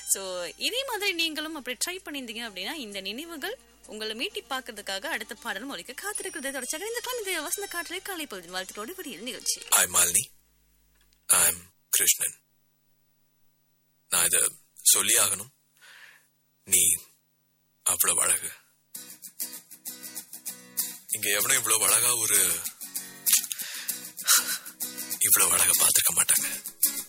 So இதே மாதிரி நீங்களும் அப்படி ட்ரை பண்ணியிருந்தீங்க அப்படின்னா இந்த நினைவுகள் உங்களை மீட்டி பார்க்கறதுக்காக அடுத்த பாடலும் ஒழிக்க காத்திருக்கிறது. தொடர்ச்சியாக இந்த காலம் இந்த வசந்த காற்றை காலை பொழுது வாழ்த்துக்களோடு விடியல் நிகழ்ச்சி. ஐ மாலினி, ஐம் கிருஷ்ணன். நான் இத சொல்லி ஆகணும். நீ அவ்வளவு அழகு. இங்க எவனும் இவ்வளவு அழகா இவ்வளவு அழகா பார்த்திருக்க மாட்டாங்க.